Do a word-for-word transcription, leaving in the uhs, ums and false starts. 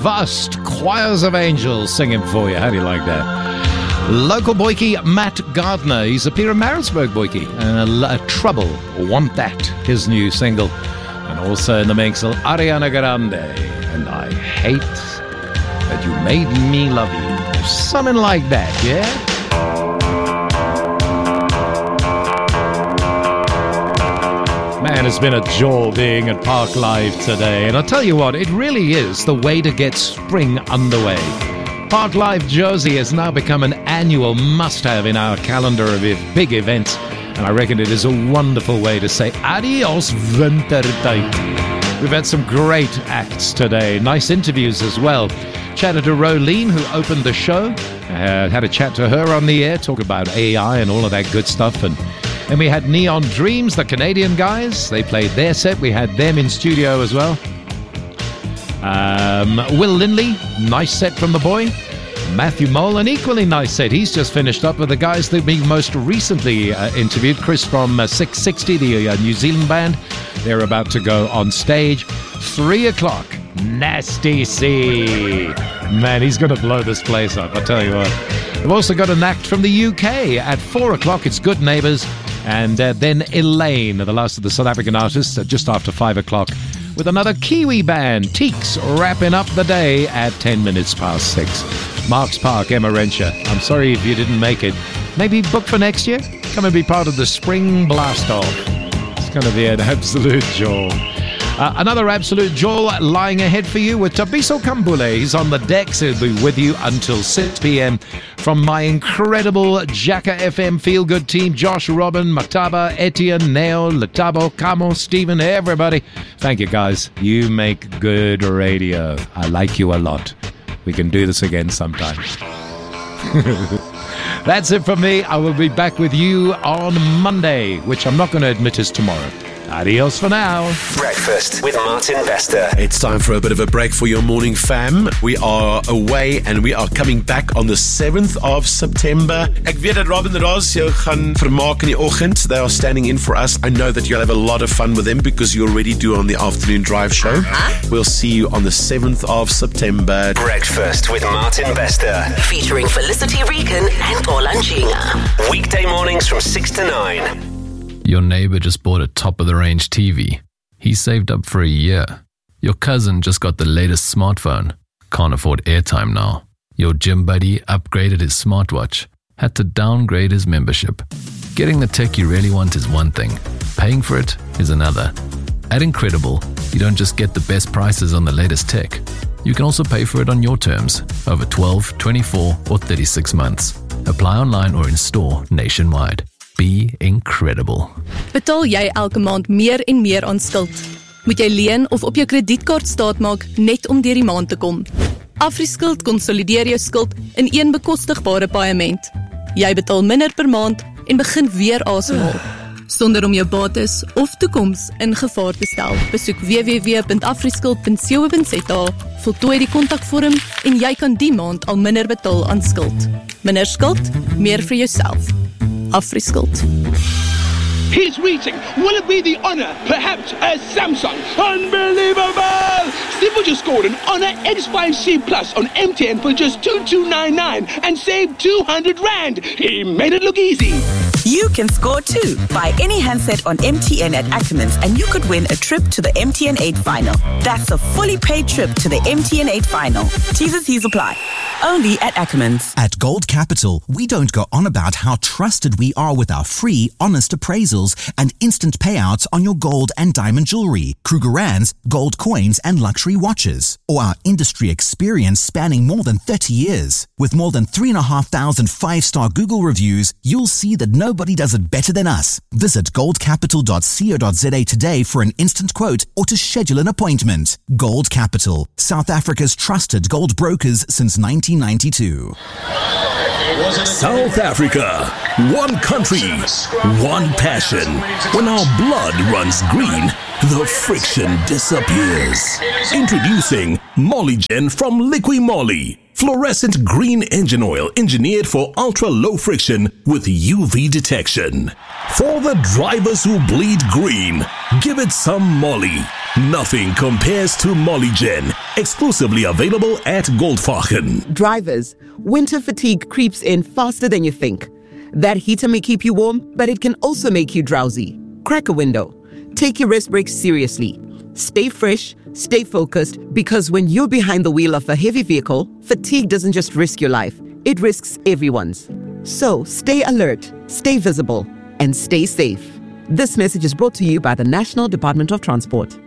vast choirs of angels singing for you. How do you like that? Local boykie Matt Gardner. He's a Peter Maritzburg boykie. And a, a Trouble, Want That, his new single. And also in the mix, Ariana Grande. And I hate that you made me love you. Something like that, yeah? Man, it's been a joy being at Park Live today. And I'll tell you what, it really is the way to get spring underway. Park Live Jersey has now become an annual must-have in our calendar of big events. And I reckon it is a wonderful way to say adios wintertijd. We've had some great acts today. Nice interviews as well. Chatted to Rolene, who opened the show. Uh, had a chat to her on the air, talk about A I and all of that good stuff. And And we had Neon Dreams, the Canadian guys. They played their set. We had them in studio as well. Um, Will Lindley, nice set from the boy. Matthew Mole, an equally nice set. He's just finished up with the guys that we most recently uh, interviewed. Chris from uh, six sixty, the uh, New Zealand band. They're about to go on stage. Three o'clock, Nasty C. Man, he's going to blow this place up, I'll tell you what. We've also got an act from the U K. At four o'clock, it's Good Neighbours. And uh, then Elaine, the last of the South African artists, uh, just after five o'clock, with another Kiwi band, Teeks, wrapping up the day at ten minutes past six. Marks Park, Emma Renshaw. I'm sorry if you didn't make it. Maybe book for next year? Come and be part of the Spring Blast-Off. It's going to be an absolute joy. Uh, another absolute joy lying ahead for you with Tabiso Kambule. He's on the decks. He'll be with you until six p.m. from my incredible Jacka F M Feel Good team. Josh, Robin, Mataba, Etienne, Neo, Letabo, Camo, Stephen, everybody. Thank you, guys. You make good radio. I like you a lot. We can do this again sometime. That's it from me. I will be back with you on Monday, which I'm not going to admit is tomorrow. Adios for now. Breakfast with Martin Vester. It's time for a bit of a break for your morning fam. We are away and we are coming back on the seventh of September. Ek weet dat Robin Ross jou gaan vermaak in die oggend. They are standing in for us. I know that you'll have a lot of fun with them because you already do on the afternoon drive show. Uh-huh. We'll see you on the seventh of September. Breakfast with Martin Vester. Featuring Felicity Regan and Paula Nchinga. Weekday mornings from six to nine. Your neighbor just bought a top-of-the-range T V. He saved up for a year. Your cousin just got the latest smartphone. Can't afford airtime now. Your gym buddy upgraded his smartwatch. Had to downgrade his membership. Getting the tech you really want is one thing. Paying for it is another. At Incredible, you don't just get the best prices on the latest tech. You can also pay for it on your terms, over twelve, twenty-four, or thirty-six months. Apply online or in store nationwide. Be incredible. Betaal jy elke maand meer en meer aan skuld? Moet jy leen of op jou kredietkaart staatmaak net om deur die maand te kom? AfriSkuld konsolideer jou skuld in een bekostigbare paaiement. Jy betaal minder per maand en begin weer asemhaal. Sonder om jou bates of toekoms in gevaar te stel. Besoek w w w punt afriskuld punt co punt za, voltooi die kontakvorm en jy kan die maand al minder betaal aan skuld. Minder skuld, meer vir jouself. AfriSkuld. He's reaching. Will it be the Honor? Perhaps a Samsung. Unbelievable! Steve just scored an Honor X five C Plus on M T N for just two thousand two hundred ninety-nine and saved two hundred rand. He made it look easy. You can score too. Buy any handset on M T N at Ackermans and you could win a trip to the M T N eight final. That's a fully paid trip to the M T N eight final. T's and C's apply. Only at Ackermans. At Gold Capital, we don't go on about how trusted we are with our free, honest appraisals and instant payouts on your gold and diamond jewelry, Krugerrands, gold coins and luxury watches, or our industry experience spanning more than thirty years. With more than three and a half thousand five-star Google reviews, you'll see that nobody does it better than us. Visit gold capital dot co dot za today for an instant quote or to schedule an appointment. Gold Capital, South Africa's trusted gold brokers since nineteen ninety-two. South Africa, one country, one passion. When our blood runs green, the friction disappears. Introducing Mollygen from Liqui Moly. Fluorescent green engine oil engineered for ultra-low friction with U V detection. For the drivers who bleed green, give it some Molly. Nothing compares to Mollygen. Exclusively available at Goldfachen. Drivers, winter fatigue creeps in faster than you think. That heater may keep you warm, but it can also make you drowsy. Crack a window. Take your rest breaks seriously. Stay fresh, stay focused, because when you're behind the wheel of a heavy vehicle, fatigue doesn't just risk your life, it risks everyone's. So stay alert, stay visible, and stay safe. This message is brought to you by the National Department of Transport.